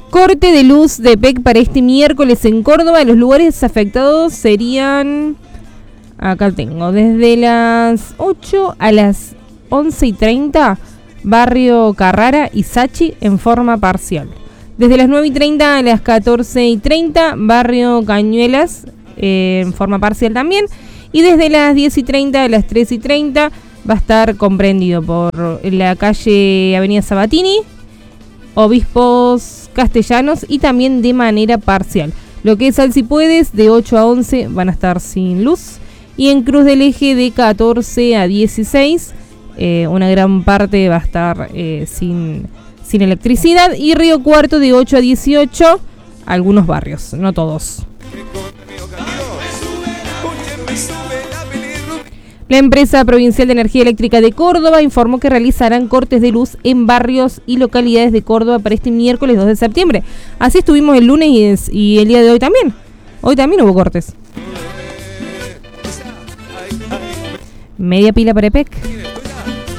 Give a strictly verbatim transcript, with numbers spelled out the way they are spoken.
Corte de luz de P E C para este miércoles en Córdoba. Los lugares afectados serían... Acá tengo, desde las ocho a las once y treinta, barrio Carrara y Sachi en forma parcial. Desde las nueve y treinta a las catorce y treinta, barrio Cañuelas eh, en forma parcial también. Y desde las diez y treinta a las tres y treinta va a estar comprendido por la calle Avenida Sabatini, Obispos Castellanos y también de manera parcial. Lo que es Al Si Puedes, de ocho a once van a estar sin luz. Y en Cruz del Eje de catorce a dieciséis, eh, una gran parte va a estar eh, sin, sin electricidad. Y Río Cuarto de ocho a dieciocho, algunos barrios, no todos. La empresa provincial de energía eléctrica de Córdoba informó que realizarán cortes de luz en barrios y localidades de Córdoba para este miércoles dos de septiembre. Así estuvimos el lunes y, es, y el día de hoy también. Hoy también hubo cortes. Media pila para E P E C.